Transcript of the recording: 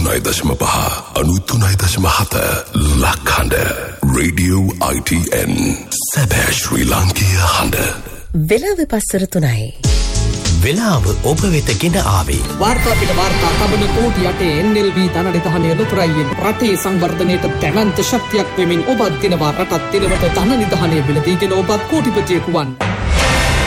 93.5 ලක්හඬ Radio ITN සැබෑ ශ්‍රී ලාංකීය හඬ. වෙලාව පස්සර 3යි. වෙලාව ඔබ වෙත ගෙන ආවේ වාර්තා පිට වාර්තා තබන කෝටි 8 NLB ධනනිධානය ලොතරයියෙන් රටේ සංවර්ධනයට දැවැන්ත ශක්තියක් වෙමින් ඔබත් දිනවා රටත් දිනවට ධන නිධානය බිලදීගෙන ඔබත් කෝටිපතියෙකු වන්.